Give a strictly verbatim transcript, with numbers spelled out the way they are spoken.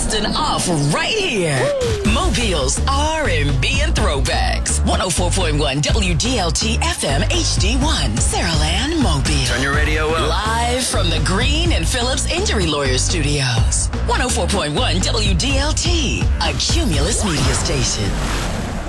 dusting off right here. Mobile's R and B and Throwbacks. one oh four point one W D L T F M H D one, Saraland, Mobile. Turn your radio up. Live from the Green and Phillips Injury Lawyers Studios. one oh four point one W D L T, a Cumulus media station.